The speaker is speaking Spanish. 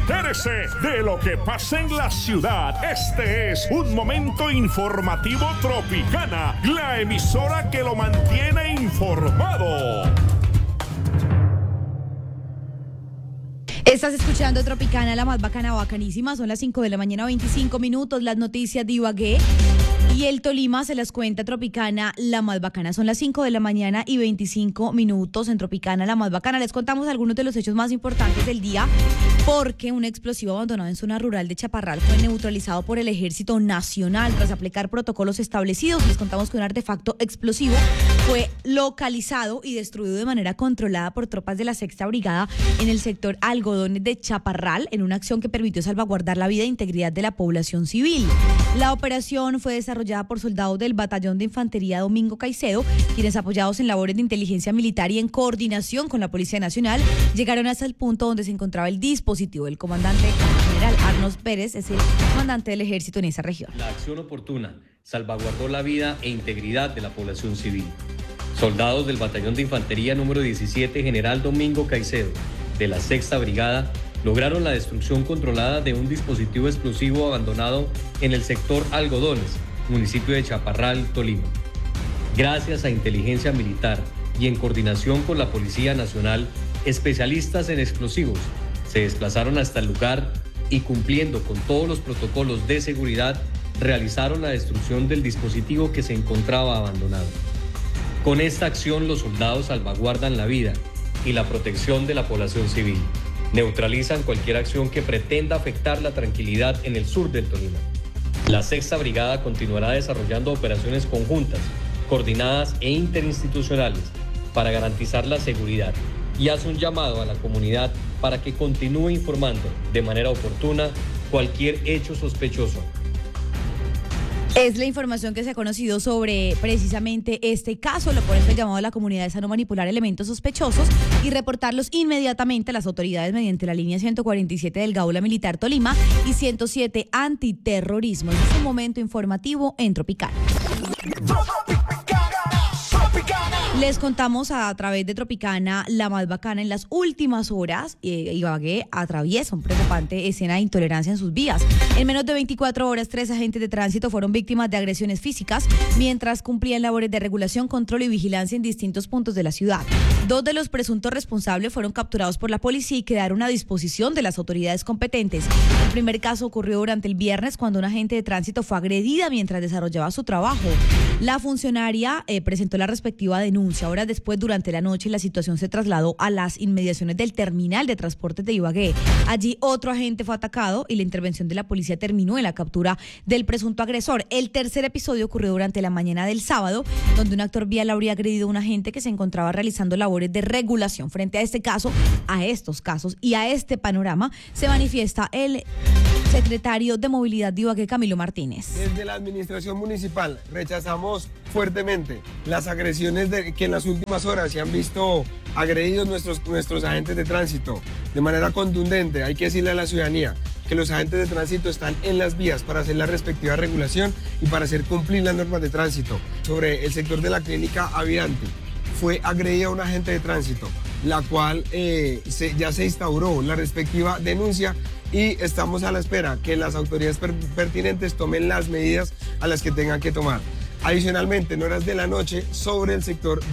Entérese de lo que pasa en la ciudad. Este es un momento informativo Tropicana, la emisora que lo mantiene informado. Estás escuchando Tropicana, la más bacana, bacanísima. Son las 5 de la mañana, 25 minutos. Las noticias de Ibagué y el Tolima se las cuenta Tropicana, la más bacana. Son las 5 de la mañana y 25 minutos en Tropicana, la más bacana. Les contamos algunos de los hechos más importantes del día, porque un explosivo abandonado en zona rural de Chaparral fue neutralizado por el Ejército Nacional tras aplicar protocolos establecidos. Les contamos que un artefacto explosivo fue localizado y destruido de manera controlada por tropas de la Sexta Brigada en el sector Algodones de Chaparral, en una acción que permitió salvaguardar la vida e integridad de la población civil. La operación fue desarrollada por soldados del Batallón de Infantería Domingo Caicedo, quienes, apoyados en labores de inteligencia militar y en coordinación con la Policía Nacional, llegaron hasta el punto donde se encontraba el dispositivo. El comandante general Arnos Pérez es el comandante del ejército en esa región. La acción oportuna salvaguardó la vida e integridad de la población civil. Soldados del Batallón de Infantería número 17 General Domingo Caicedo de la Sexta Brigada lograron la destrucción controlada de un dispositivo explosivo abandonado en el sector Algodones, municipio de Chaparral, Tolima. Gracias a inteligencia militar y en coordinación con la Policía Nacional, especialistas en explosivos se desplazaron hasta el lugar y, cumpliendo con todos los protocolos de seguridad, realizaron la destrucción del dispositivo que se encontraba abandonado. Con esta acción, los soldados salvaguardan la vida y la protección de la población civil. Neutralizan cualquier acción que pretenda afectar la tranquilidad en el sur del Tolima. La Sexta Brigada continuará desarrollando operaciones conjuntas, coordinadas e interinstitucionales para garantizar la seguridad, y hace un llamado a la comunidad para que continúe informando de manera oportuna cualquier hecho sospechoso. Es la información que se ha conocido sobre precisamente este caso. Por eso el llamado a la comunidad es a no manipular elementos sospechosos y reportarlos inmediatamente a las autoridades mediante la línea 147 del Gaula Militar Tolima y 107 Antiterrorismo. Es un momento informativo en Tropical. Les contamos a través de Tropicana, la más bacana. En las últimas horas, Ibagué atraviesa una preocupante escena de intolerancia en sus vías. En menos de 24 horas, 3 agentes de tránsito fueron víctimas de agresiones físicas mientras cumplían labores de regulación, control y vigilancia en distintos puntos de la ciudad. 2 de los presuntos responsables fueron capturados por la policía y quedaron a disposición de las autoridades competentes. El primer caso ocurrió durante el viernes, cuando un agente de tránsito fue agredida mientras desarrollaba su trabajo. La funcionaria presentó la respectiva denuncia. Horas después, durante la noche, la situación se trasladó a las inmediaciones del terminal de transportes de Ibagué. Allí otro agente fue atacado y la intervención de la policía terminó en la captura del presunto agresor. El tercer episodio ocurrió durante la mañana del sábado, donde un actor vial habría agredido a un agente que se encontraba realizando labores de regulación. Frente a este caso, a estos casos y a este panorama, se manifiesta el secretario de Movilidad de Ibagué, Camilo Martínez. Desde la administración municipal rechazamos fuertemente las agresiones que en las últimas horas se han visto agredidos nuestros agentes de tránsito de manera contundente. Hay que decirle a la ciudadanía que los agentes de tránsito están en las vías para hacer la respectiva regulación y para hacer cumplir las normas de tránsito. Sobre el sector de la clínica Aviranti, fue agredida un agente de tránsito, la cual ya se instauró la respectiva denuncia y estamos a la espera que las autoridades pertinentes tomen las medidas a las que tengan que tomar. Adicionalmente, en horas de la noche, sobre el sector